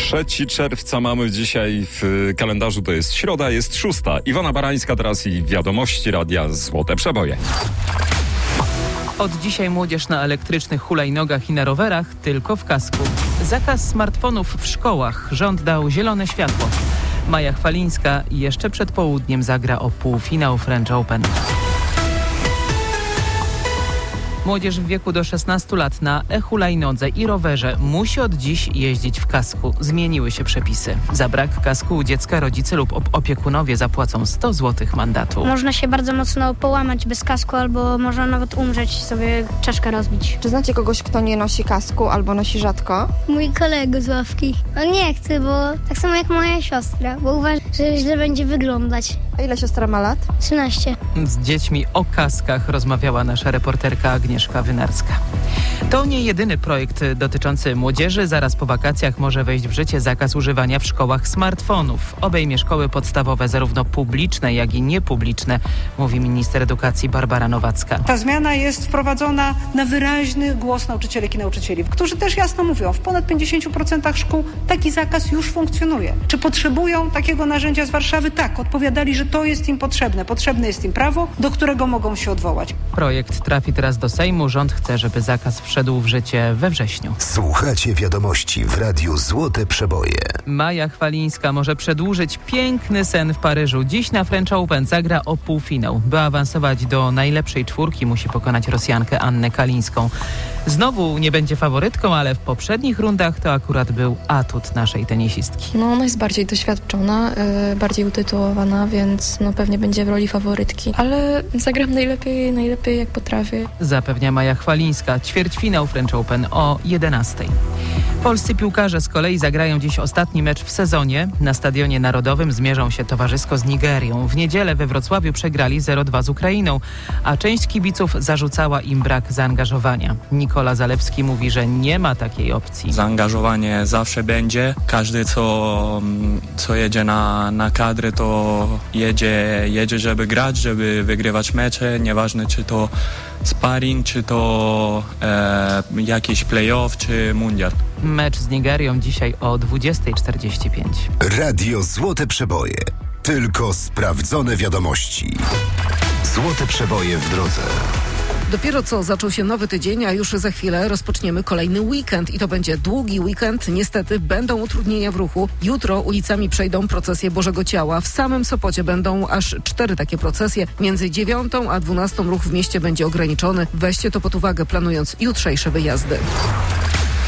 3 czerwca mamy dzisiaj w kalendarzu, to jest środa, jest 6. Iwona Barańska teraz i wiadomości Radia Złote Przeboje. Od dzisiaj młodzież na elektrycznych hulajnogach i na rowerach tylko w kasku. Zakaz smartfonów w szkołach. Rząd dał zielone światło. Maja Chwalińska jeszcze przed południem zagra o półfinał French Open. Młodzież w wieku do 16 lat na e-hulajnodze i rowerze musi od dziś jeździć w kasku. Zmieniły się przepisy. Za brak kasku u dziecka rodzice lub opiekunowie zapłacą 100 zł mandatu. Można się bardzo mocno połamać bez kasku albo można nawet umrzeć, sobie czaszkę rozbić. Czy znacie kogoś, kto nie nosi kasku albo nosi rzadko? Mój kolega z ławki. On nie chce, bo tak samo jak moja siostra, bo uważa, że źle będzie wyglądać. A ile siostra ma lat? 13. Z dziećmi o kaskach rozmawiała nasza reporterka Agnieszka Wynarska. To nie jedyny projekt dotyczący młodzieży. Zaraz po wakacjach może wejść w życie zakaz używania w szkołach smartfonów. Obejmie szkoły podstawowe, zarówno publiczne, jak i niepubliczne, mówi minister edukacji Barbara Nowacka. Ta zmiana jest wprowadzona na wyraźny głos nauczycielek i nauczycieli, którzy też jasno mówią, w ponad 50% szkół taki zakaz już funkcjonuje. Czy potrzebują takiego narzędzia z Warszawy? Tak, odpowiadali, że to jest im potrzebne. Potrzebne jest im prawo, do którego mogą się odwołać. Projekt trafi teraz do Sejmu. Rząd chce, żeby zakaz wszedł w życie we wrześniu. Słuchacie wiadomości w Radiu Złote Przeboje. Maja Chwalińska może przedłużyć piękny sen w Paryżu. Dziś na French Open zagra o półfinał. By awansować do najlepszej czwórki, musi pokonać Rosjankę Annę Kalińską. Znowu nie będzie faworytką, ale w poprzednich rundach to akurat był atut naszej tenisistki. Ona jest bardziej doświadczona, bardziej utytułowana, więc pewnie będzie w roli faworytki. Ale zagram najlepiej jak potrafię. Zapewnia Maja Chwalińska. Ćwierćfinał French Open o 11:00. Polscy piłkarze z kolei zagrają dziś ostatni mecz w sezonie. Na Stadionie Narodowym zmierzą się towarzysko z Nigerią. W niedzielę we Wrocławiu przegrali 0-2 z Ukrainą, a część kibiców zarzucała im brak zaangażowania. Nikola Zalewski mówi, że nie ma takiej opcji. Zaangażowanie zawsze będzie. Każdy, co jedzie na kadrę, to jedzie, żeby grać, żeby wygrywać mecze. Nieważne, czy to sparring, czy to jakiś play-off, czy mundial. Mecz z Nigerią dzisiaj o 20:45. Radio Złote Przeboje. Tylko sprawdzone wiadomości. Złote Przeboje w drodze. Dopiero co zaczął się nowy tydzień, a już za chwilę rozpoczniemy kolejny weekend i to będzie długi weekend. Niestety będą utrudnienia w ruchu. Jutro ulicami przejdą procesje Bożego Ciała. W samym Sopocie będą aż 4 takie procesje. Między 9 a 12 ruch w mieście będzie ograniczony. Weźcie to pod uwagę, planując jutrzejsze wyjazdy.